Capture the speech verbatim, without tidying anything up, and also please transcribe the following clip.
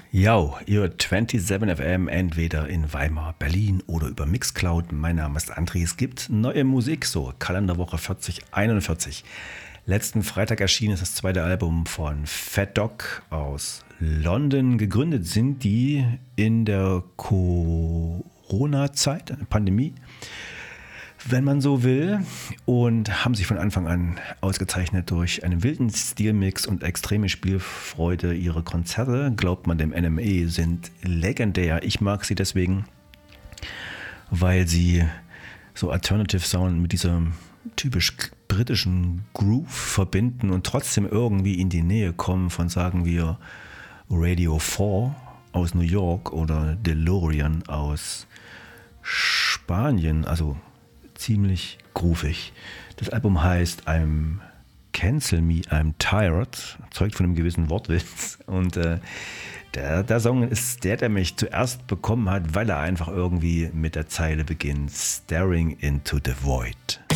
Yo, ihr siebenundzwanzig F M, entweder in Weimar, Berlin oder über Mixcloud. Mein Name ist André. Es gibt neue Musik, so Kalenderwoche vierzig einundvierzig. Letzten Freitag erschienen ist das zweite Album von Fat Dog aus London. Gegründet sind die in der Corona-Zeit, Pandemie, wenn man so will, und haben sich von Anfang an ausgezeichnet durch einen wilden Stilmix und extreme Spielfreude. Ihre Konzerte, glaubt man dem N M E, sind legendär. Ich mag sie deswegen, weil sie so Alternative Sound mit diesem typisch britischen Groove verbinden und trotzdem irgendwie in die Nähe kommen von, sagen wir, Radio vier aus New York oder DeLorean aus Spanien, also ziemlich groovig. Das Album heißt I'm Cancel Me, I'm Tired, zeugt von einem gewissen Wortwitz. Und äh, der, der Song ist der, der mich zuerst bekommen hat, weil er einfach irgendwie mit der Zeile beginnt: Staring into the Void.